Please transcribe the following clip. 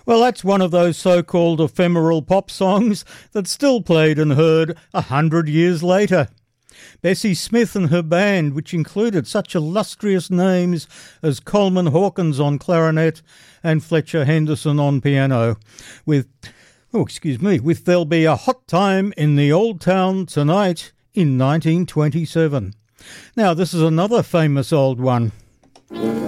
Well, that's one of those so-called ephemeral pop songs that's still played and heard 100 years later. Bessie Smith and her band, which included such illustrious names as Coleman Hawkins on clarinet and Fletcher Henderson on piano, with There'll Be a Hot Time in the Old Town Tonight in 1927. Now, this is another famous old one.